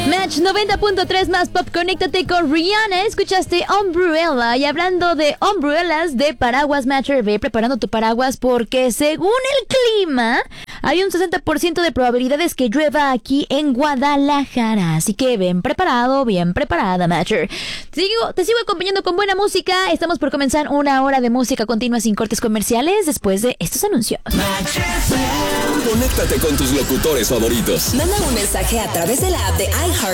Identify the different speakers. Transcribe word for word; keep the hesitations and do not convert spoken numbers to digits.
Speaker 1: Match noventa punto tres más pop, conéctate con Rihanna. Escuchaste Umbrella. Y hablando de umbrellas, de paraguas, Matcher, ve preparando tu paraguas porque según el clima hay un sesenta por ciento de probabilidades que llueva aquí en Guadalajara. Así que ven preparado, bien preparada, Matcher. Te sigo, te sigo acompañando con buena música. Estamos por comenzar una hora de música continua sin cortes comerciales después de estos anuncios.
Speaker 2: Conéctate con tus locutores favoritos.
Speaker 3: Manda un mensaje a través de la app de iHeart